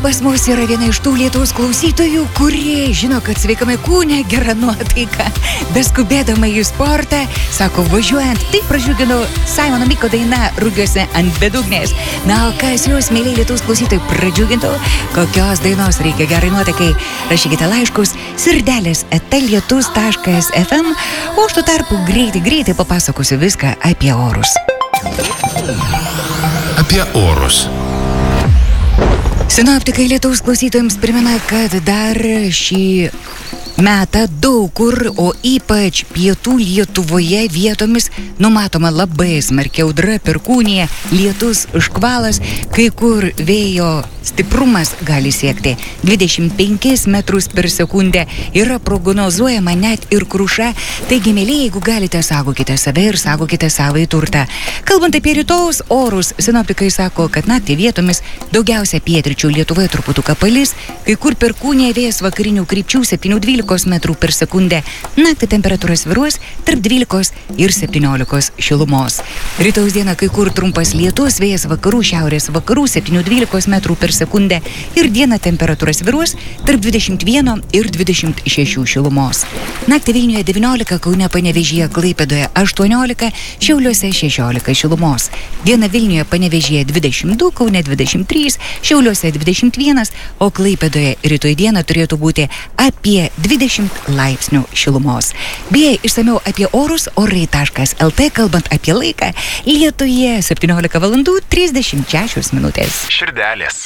Pas mus yra viena iš tų Lietuvos klausytojų, kurie žino, kad sveikame kūne, gera nuotaika. Beskubėdama į sportą, sako, važiuojant, taip pradžiugino Simono Miko daina Rugiuose ant bedugnės. Na, o kas jūs, mėly Lietuvos klausytojai, pradžiugintų? Kokios dainos reikia gerai nuotaikai? Rašykite laiškus sirdelės@lietus.fm, o aš tuo tarpu greitai papasakosiu viską apie orus. Apie orus. Sinoptikai Lietuvos klausytojams primena, kad dar šį metą daug kur, o ypač pietų Lietuvoje vietomis numatoma labai smarki audra, perkūnija, lietus, škvalas, kai kur vėjo stiprumas gali siekti 25 metrus per sekundę, yra prognozuojama net ir kruša, taigi mėlyje, jeigu galite, saugokite save ir saugokite savąjį turtą. Kalbant apie rytojaus orus, sinoptikai sako, kad naktį vietomis daugiausia pietryčių Lietuvoje truputuką palis, kai kur perkūnija, vėjas vakarinių krypčių 7-12 metrų per sekundę, naktį temperatūra svyruos tarp 12 ir 17 šilumos. Rytojaus dieną kai kur trumpas lietus, vėjas vakarų, šiaurės vakarų 7-12 metrų per sekundę ir dieną temperatūra svyruos tarp 21 ir 26 šilumos. Naktį Vilniuje 19, Kaune, Panevėžyje, Klaipėdoje 18, Šiauliuose 16 šilumos. Dieną Vilniuje, Panevėžyje 22, Kaune 23, Šiauliuose 21, o Klaipėdoje rytoj dieną turėtų būti apie 20 laipsnių šilumos. Beje, išsamiau apie orus orai.lt, kalbant apie laiką, Lietuje 17:36 minutės. Širdelės.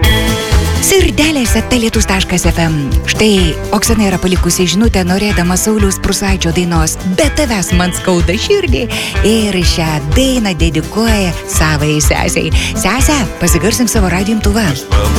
Sirdelės@lietus.fm. Štai Oksana yra palikusi žinutę, norėdama Sauliaus Prūsaičio dainos "Bet tavęs man skauda širdį" ir šią dainą dedikuoja savai sesei. Sese, pasigarsim savo radijo imtuvą.